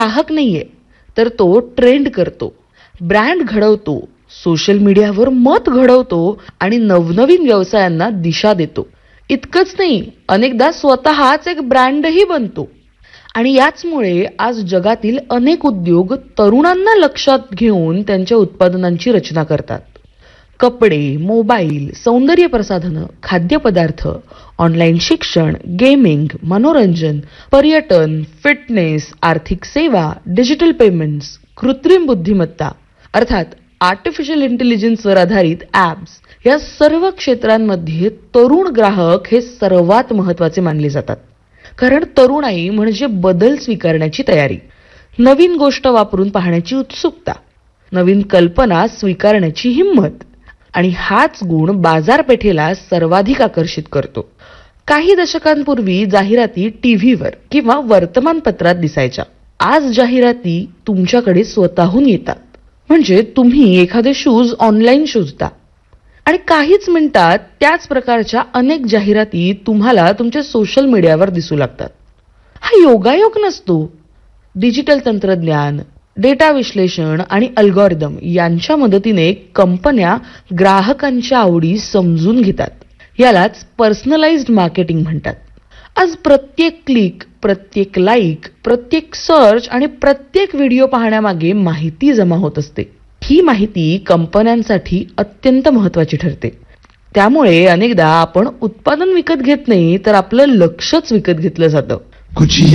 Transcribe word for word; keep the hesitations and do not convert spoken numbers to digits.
ग्राहक नाहीये, तर तो ट्रेंड करतो, ब्रँड घडवतो, सोशल मीडियावर मत घडवतो आणि नवनवीन व्यवसायांना दिशा देतो. इतकंच नाही, अनेकदा स्वतःच एक ब्रँडही बनतो. आणि याचमुळे आज जगातील अनेक उद्योग तरुणांना लक्षात घेऊन त्यांच्या उत्पादनांची रचना करतात. कपडे, मोबाईल, सौंदर्य प्रसाधनं, खाद्यपदार्थ, ऑनलाईन शिक्षण, गेमिंग, मनोरंजन, पर्यटन, फिटनेस, आर्थिक सेवा, डिजिटल पेमेंट्स, कृत्रिम बुद्धिमत्ता अर्थात आर्टिफिशियल इंटेलिजन्सवर आधारित ॲप्स या सर्व क्षेत्रांमध्ये तरुण ग्राहक हे सर्वात महत्त्वाचे मानले जातात. कारण तरुणाई म्हणजे बदल स्वीकारण्याची तयारी, नवीन गोष्ट वापरून पाहण्याची उत्सुकता, नवीन कल्पना स्वीकारण्याची हिंमत आणि हाच गुण बाजारपेठेला सर्वाधिक आकर्षित करतो. काही दशकांपूर्वी जाहिराती टीव्हीवर किंवा वर्तमानपत्रात दिसायच्या. आज जाहिराती तुमच्याकडे स्वतःहून येतात. म्हणजे तुम्ही एखादे शूज ऑनलाईन शोधता आणि काहीच मिनिटात त्याच प्रकारच्या अनेक जाहिराती तुम्हाला तुमच्या सोशल मीडियावर दिसू लागतात. हा योगायोग नसतो. डिजिटल तंत्रज्ञान, डेटा विश्लेषण आणि अल्गोरिदम यांच्या मदतीने कंपन्या ग्राहकांच्या आवडी समजून घेतात. यालाच पर्सनलाइज्ड मार्केटिंग म्हणतात. आज प्रत्येक क्लिक, प्रत्येक लाईक, प्रत्येक सर्च आणि प्रत्येक व्हिडिओ पाहण्यामागे माहिती जमा होत असते. ही माहिती कंपन्यांसाठी अत्यंत महत्त्वाची ठरते. त्यामुळे अनेकदा आपण उत्पादन विकत घेत नाही, तर आपलं लक्षच विकत घेतलं जातं.